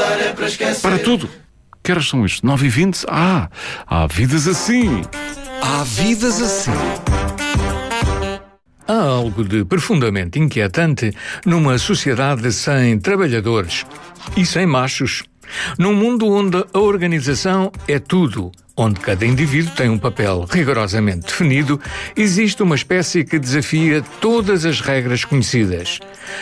Para tudo. Que horas são isto? 9h20? Há vidas assim. Há vidas assim. Há algo de profundamente inquietante numa sociedade sem trabalhadores e sem machos. Num mundo onde a organização é tudo, onde cada indivíduo tem um papel rigorosamente definido, existe uma espécie que desafia todas as regras conhecidas.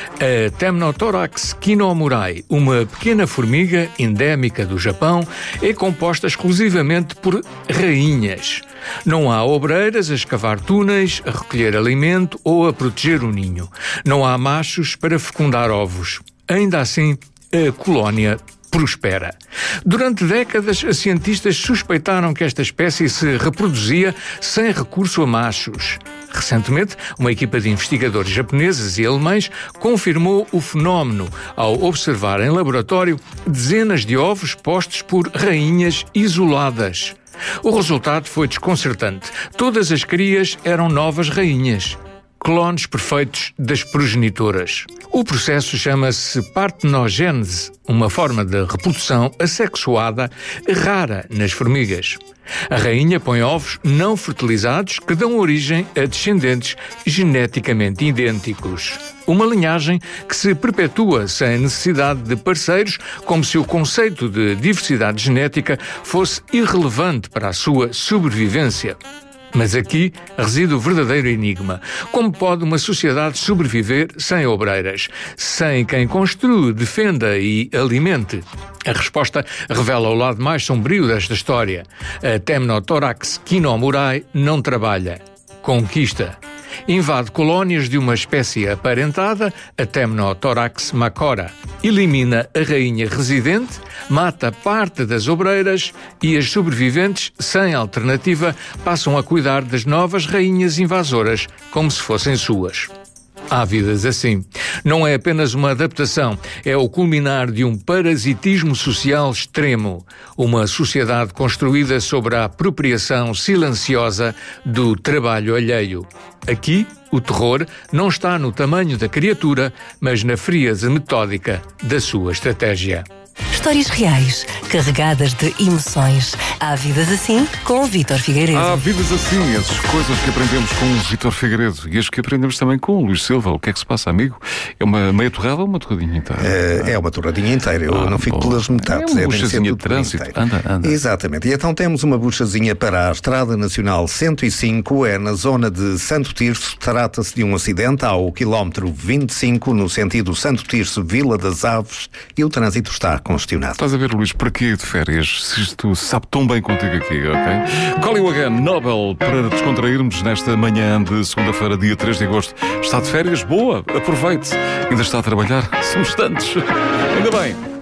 A Temnothorax kinomurai, uma pequena formiga endémica do Japão, é composta exclusivamente por rainhas. Não há obreiras a escavar túneis, a recolher alimento ou a proteger o ninho. Não há machos para fecundar ovos. Ainda assim, a colónia prospera. Durante décadas, os cientistas suspeitaram que esta espécie se reproduzia sem recurso a machos. Recentemente, uma equipa de investigadores japoneses e alemães confirmou o fenómeno ao observar em laboratório dezenas de ovos postos por rainhas isoladas. O resultado foi desconcertante. Todas as crias eram novas rainhas, clones perfeitos das progenitoras. O processo chama-se partenogênese, uma forma de reprodução assexuada rara nas formigas. A rainha põe ovos não fertilizados que dão origem a descendentes geneticamente idênticos. Uma linhagem que se perpetua sem necessidade de parceiros, como se o conceito de diversidade genética fosse irrelevante para a sua sobrevivência. Mas aqui reside o verdadeiro enigma. Como pode uma sociedade sobreviver sem obreiras? Sem quem construa, defenda e alimente? A resposta revela o lado mais sombrio desta história. A Temnothorax kinomurai não trabalha. Conquista. Invade colónias de uma espécie aparentada, a Temnothorax macora. Elimina a rainha residente, mata parte das obreiras e as sobreviventes, sem alternativa, passam a cuidar das novas rainhas invasoras como se fossem suas. Há vidas assim. Não é apenas uma adaptação, é o culminar de um parasitismo social extremo. Uma sociedade construída sobre a apropriação silenciosa do trabalho alheio. Aqui, o terror não está no tamanho da criatura, mas na frieza metódica da sua estratégia. Histórias reais, carregadas de emoções. Há vidas assim com o Vítor Figueiredo. Há vidas assim, as coisas que aprendemos com o Vítor Figueiredo e as que aprendemos também com o Luís Silva. O que é que se passa, amigo? É uma meia torrada ou uma torradinha inteira? É uma torradinha inteira, eu não fico pelas metades. É uma buchazinha de trânsito. Anda. Exatamente. E então temos uma buchazinha para a Estrada Nacional 105, é na zona de Santo Tirso. Trata-se de um acidente ao quilómetro 25, no sentido Santo Tirso-Vila das Aves, e o trânsito está congestionado. Estás a ver, Luís, para quê de férias? Se isto sabe tão bem contigo aqui, ok? Colin Again, Nobel, para descontrairmos nesta manhã de segunda-feira, dia 3 de agosto. Está de férias? Boa! Aproveite! Ainda está a trabalhar? Somos tantos! Ainda bem!